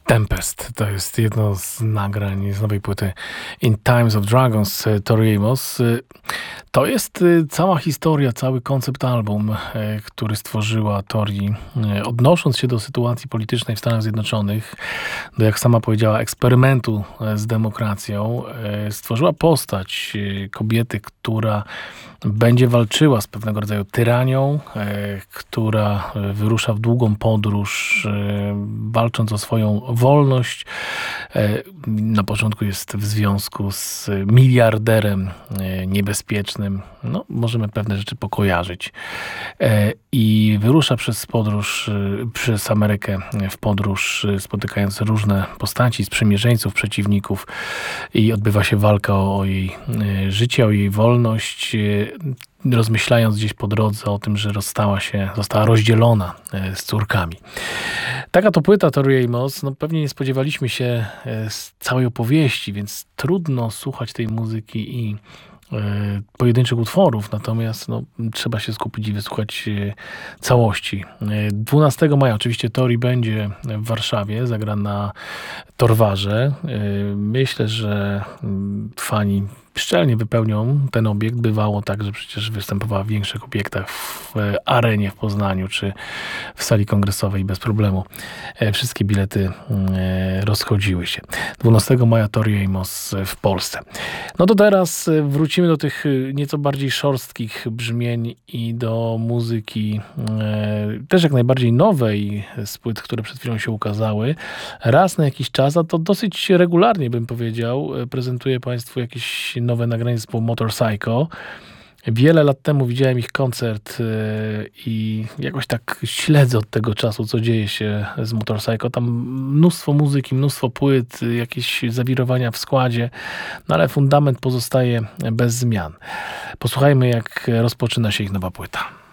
Tempest to jest jedno z nagrań z nowej płyty In Times of Dragons Tori Amos. To jest cała historia, cały koncept album, który stworzyła Tori, odnosząc się do sytuacji politycznej w Stanach Zjednoczonych, do, jak sama powiedziała, eksperymentu z demokracją. Stworzyła postać kobiety, która będzie walczyła z pewnego rodzaju tyranią, która wyrusza w długą podróż, walcząc o swoją wolność. Na początku jest w związku z miliarderem niebezpiecznym. No, możemy pewne rzeczy pokojarzyć. I wyrusza przez Amerykę w podróż, spotykając różne postaci, sprzymierzeńców, przeciwników, i odbywa się walka o jej życie, o jej wolność, rozmyślając gdzieś po drodze o tym, że została rozdzielona z córkami. Taka to płyta Tori Amos. No, pewnie nie spodziewaliśmy się z całej opowieści, więc trudno słuchać tej muzyki i pojedynczych utworów, natomiast trzeba się skupić i wysłuchać całości. 12 maja oczywiście Tori będzie w Warszawie, zagra na Torwarze. Myślę, że fani szczelnie wypełnią ten obiekt. Bywało tak, że przecież występowała w większych obiektach, w Arenie w Poznaniu czy w sali kongresowej bez problemu. Wszystkie bilety rozchodziły się. 12 maja Tori Amos w Polsce. No to teraz wrócimy do tych nieco bardziej szorstkich brzmień i do muzyki też jak najbardziej nowej z płyt, które przed chwilą się ukazały. Raz na jakiś czas, a to dosyć regularnie bym powiedział, prezentuję Państwu jakieś nowe nagranie zespołu Motorcycle. Wiele lat temu widziałem ich koncert i jakoś tak śledzę od tego czasu, co dzieje się z Motorcycle. Tam mnóstwo muzyki, mnóstwo płyt, jakieś zawirowania w składzie, no ale fundament pozostaje bez zmian. Posłuchajmy, jak rozpoczyna się ich nowa płyta.